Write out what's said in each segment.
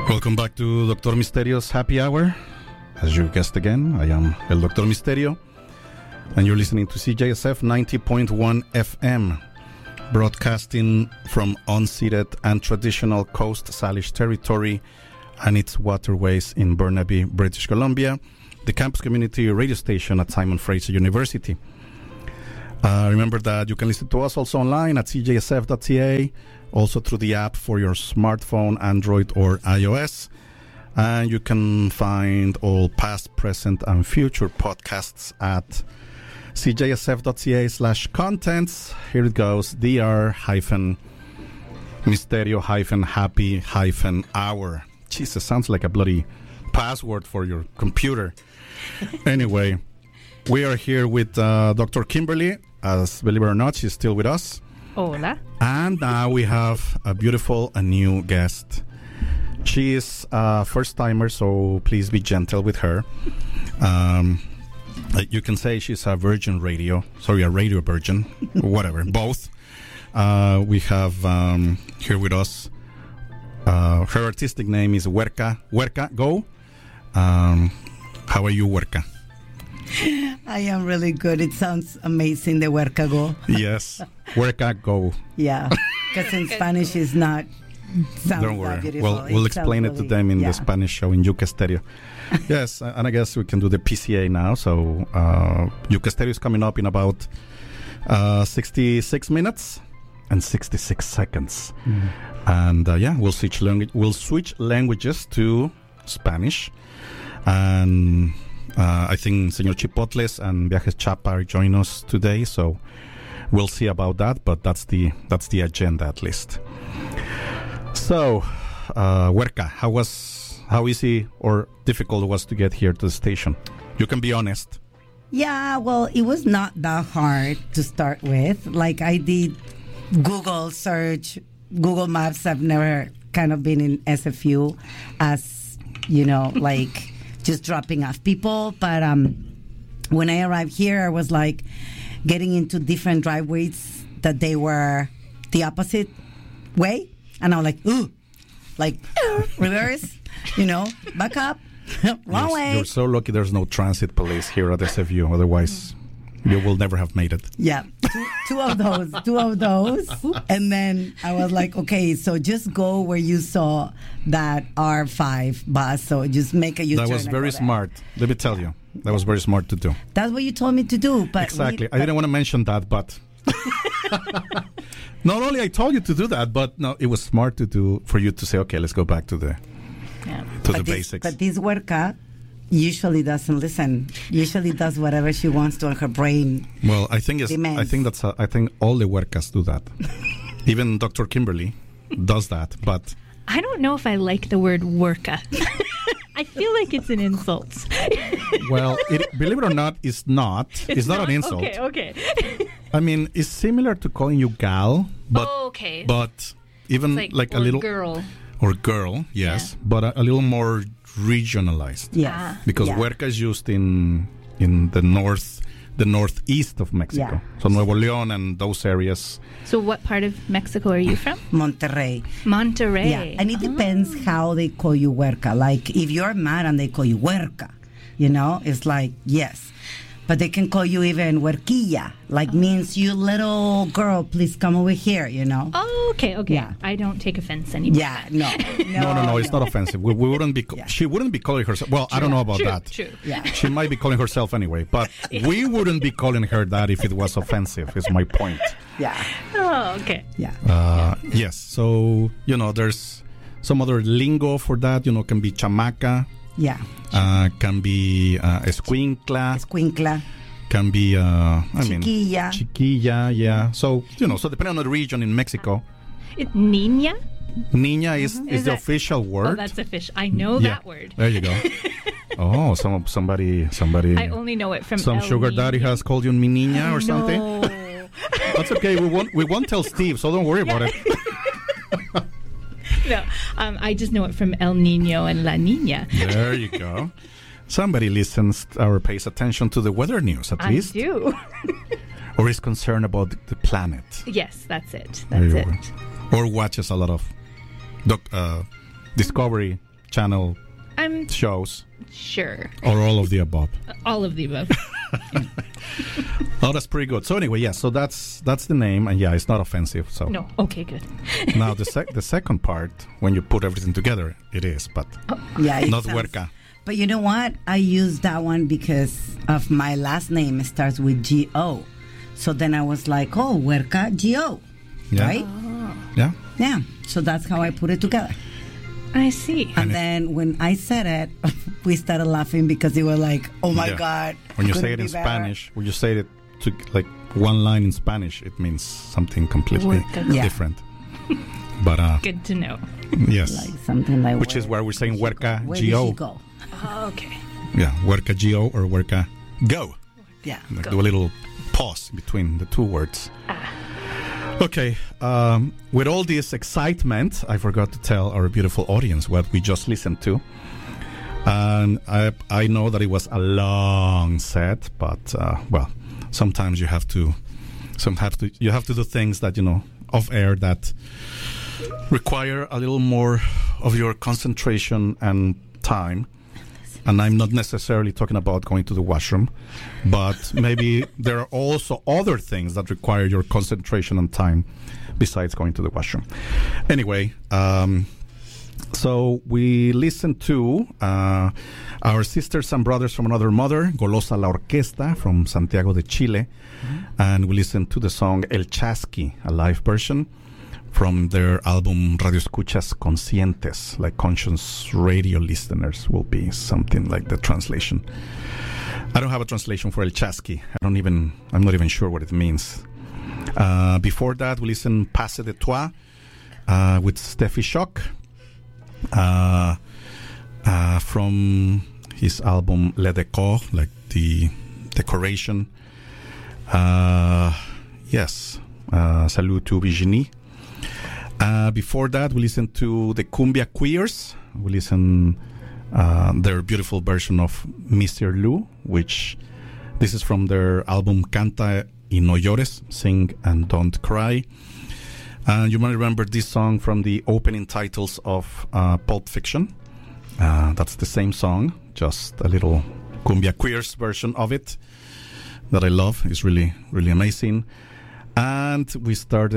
Welcome back to Dr. Misterio's Happy Hour. As you guessed again, I am El Dr. Misterio, and you're listening to CJSF 90.1 FM, broadcasting from unceded and traditional Coast Salish territory and its waterways in Burnaby, British Columbia, the campus community radio station at Simon Fraser University. Remember that you can listen to us also online at cjsf.ca, also through the app for your smartphone, Android or iOS. And you can find all past, present, and future podcasts at cjsf.ca/contents. Here it goes, dr-misterio-happy-hour. Jesus, sounds like a bloody password for your computer. Anyway, we are here with Dr. Kimberly. As believe it or not, she's still with us. Hola. And now we have a beautiful, a new guest. She is a first-timer, so please be gentle with her. You can say she's a virgin radio. Sorry, a radio virgin. Whatever, both. We have here with us, her artistic name is Huerca. Huerca, go. How are you, Huerca? I am really good. It sounds amazing, the Huerca go. Yes, Huerca go. Yeah, because in Spanish is not. Don't worry. We'll explain it to them in the Spanish show in Yuca Stereo. Yes, and I guess we can do the PCA now. So Yuca Stereo is coming up in about 66 minutes and 66 seconds. Mm. And we'll switch languages to Spanish. And I think Señor Chipotles and Viajes Chapa are joining us today, so we'll see about that. But that's the agenda, at least. So, Huerca, how easy or difficult it was to get here to the station? You can be honest. Yeah, well, it was not that hard to start with. Like, I did Google search, Google Maps. I've never kind of been in SFU as, like just dropping off people. But when I arrived here, I was like getting into different driveways that they were the opposite way. And I was like, ooh, like reverse, back up, wrong way. You're so lucky there's no transit police here at SFU. Otherwise, you will never have made it. Yeah, two of those. And then I was like, okay, so just go where you saw that R5 bus. So just make a U-turn. That was very smart. Let me tell you. That was very smart to do. That's what you told me to do. But exactly. I didn't want to mention that, but... Not only I told you to do that, but no, it was smart to do for you to say, okay, let's go back to the basics. But this Huerca usually doesn't listen. Usually does whatever she wants to on her brain. Well, I think all the Huercas do that. Even Dr. Kimberly does that, but I don't know if I like the word Huerca. I feel like it's an insult. Well, believe it or not, it's not. It's not an insult. Okay. I mean, it's similar to calling you gal, but but even like a little girl or girl, yes, but a little more regionalized. Yeah, because Huerca is used in the northeast of Mexico, so Nuevo León and those areas. So, what part of Mexico are you from? Monterrey. Yeah, and it depends how they call you Huerca. Like if you're mad and they call you Huerca, it's like yes. But they can call you even huerquilla, like means you little girl, please come over here, Oh, okay. Yeah. I don't take offense anymore. Yeah, no, it's not offensive. We wouldn't be. She wouldn't be calling herself. Well, I don't know about that. True. Yeah. She might be calling herself anyway, but we wouldn't be calling her that if it was offensive. Is my point. Yeah. Oh, okay. Yeah. Yes. So there's some other lingo for that. Can be chamaca. Yeah. Can be escuincla. Can be, chiquilla. Chiquilla, yeah. So, so depending on the region in Mexico. Niña? Niña is the official word. Oh, that's official. I know that word. There you go. Oh, somebody. I only know it from some sugar daddy has called you mi niña or something. No. That's okay. We won't tell Steve, so don't worry about it. No, I just know it from El Niño and La Niña. There you go. Somebody listens or pays attention to the weather news, at least. I do. Or is concerned about the planet. Yes, that's it. That's it. Or watches a lot of Discovery Channel shows? Sure. Or all of the above? All of the above. Oh, that's pretty good. So anyway, so that's the name, and it's not offensive. So no, okay, good. Now the second part, when you put everything together, it is, but not Huerca. But you know what? I use that one because of my last name. It starts with G-O. So then I was like, Huerca G-O, right? Oh. Yeah. So that's how I put it together. I see. And then when I said it, we started laughing because they were like, oh my God. When you say it in Spanish, when you say it to like one line in Spanish, it means something completely different. But good to know. Yes. Like something like which is where we're saying Huerca G-O. Go? Oh, okay. Yeah, Huerca G-O or Huerca Go. Yeah. Like do a little pause between the two words. Okay, with all this excitement, I forgot to tell our beautiful audience what we just listened to. And I know that it was a long set, but sometimes you have to do things that off air that require a little more of your concentration and time. And I'm not necessarily talking about going to the washroom, but maybe there are also other things that require your concentration and time besides going to the washroom. Anyway, so we listened to our sisters and brothers from another mother, Golosa La Orquesta from Santiago de Chile, and we listened to the song El Chasqui, a live version from their album Radio Escuchas Conscientes, like conscious radio listeners will be something like the translation. I don't have a translation for El Chasqui. I'm not even sure what it means. Before that, we listened Passe de Toi with Steffi Shock from his album Le Décor, like the decoration. Salut to Virginie. Before that, we listened to the Cumbia Queers. We listened their beautiful version of Mr. Lou, which this is from their album Canta y No Llores, Sing and Don't Cry. And you might remember this song from the opening titles of Pulp Fiction. That's the same song, just a little Cumbia Queers version of it that I love. It's really, really amazing. And we before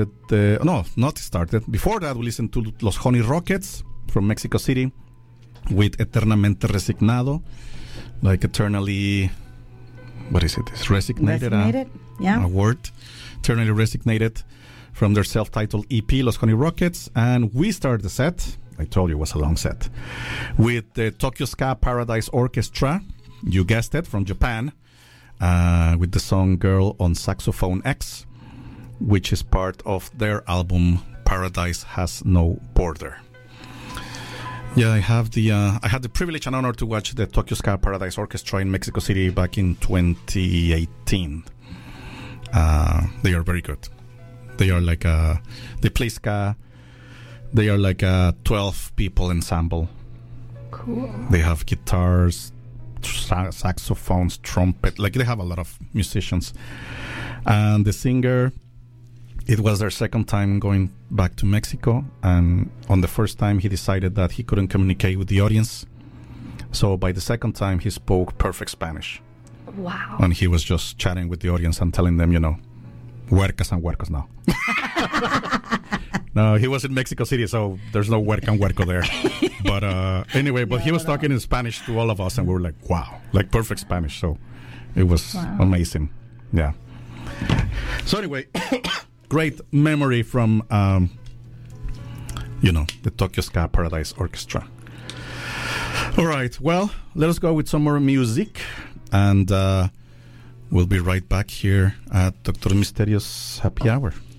that we listened to Los Honey Rockets from Mexico City with Eternamente Resignado, like eternally, what is it? It's resignated? A word. Eternally Resignated from their self-titled EP, Los Honey Rockets. And we started the set, I told you it was a long set, with the Tokyo Ska Paradise Orchestra, you guessed it, from Japan, with the song Girl on Saxophone X, which is part of their album Paradise Has No Border. Yeah, I had the privilege and honor to watch the Tokyo Ska Paradise Orchestra in Mexico City back in 2018. They are very good. They are like they play ska. They are like a 12-people ensemble. Cool. They have guitars, saxophones, trumpet. Like they have a lot of musicians. And the singer, it was their second time going back to Mexico, and on the first time he decided that he couldn't communicate with the audience. So by the second time he spoke perfect Spanish. Wow. And he was just chatting with the audience and telling them, huercas and huercos now. No, he was in Mexico City, so there's no huerca and huerco there. But anyway, he was talking in Spanish to all of us, and we were like, wow, like perfect Spanish. So it was amazing. Yeah. So anyway, great memory from, the Tokyo Ska Paradise Orchestra. All right, well, let us go with some more music, and we'll be right back here at Dr. Misterio's Happy Hour.